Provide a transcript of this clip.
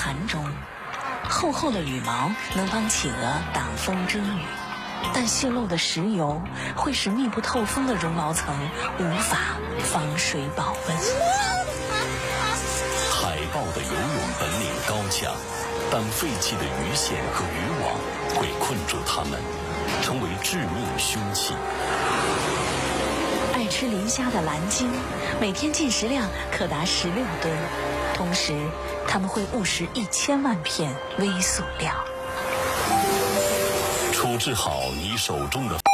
寒中。厚厚的羽毛能帮企鹅挡风遮雨，但泄漏的石油会使密不透风的绒毛层无法防水保温。 海豹的游泳本领高强，但废弃的鱼线和渔网会困住它们，成为致命凶器。 爱吃磷虾的蓝鲸每天进食量可达16吨，同时它们会误食1000万片微塑料。 处置好你手中的